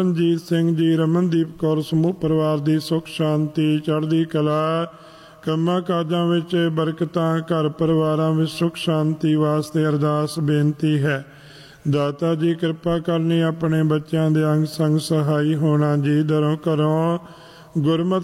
ਰਣਜੀਤ ਸਿੰਘ ਜੀ, ਰਮਨਦੀਪ ਕੌਰ, ਸਮੂਹ ਪਰਿਵਾਰ ਦੀ ਸੁੱਖ ਸ਼ਾਂਤੀ, ਚੜ੍ਹਦੀ ਕਲਾ, ਕੰਮਾਂ ਕਾਜਾਂ ਵਿੱਚ ਬਰਕਤਾਂ, ਘਰ ਪਰਿਵਾਰਾਂ ਵਿੱਚ ਸੁੱਖ ਸ਼ਾਂਤੀ ਵਾਸਤੇ ਅਰਦਾਸ ਬੇਨਤੀ ਹੈ। ਦਾਤਾ ਜੀ ਕਿਰਪਾ ਕਰਨੀ, ਆਪਣੇ ਬੱਚਿਆਂ ਦੇ ਅੰਗ ਸੰਗ ਸਹਾਈ ਹੋਣਾ ਜੀ। ਦਰੋਂ ਘਰੋਂ ਗੁਰਮਤਿ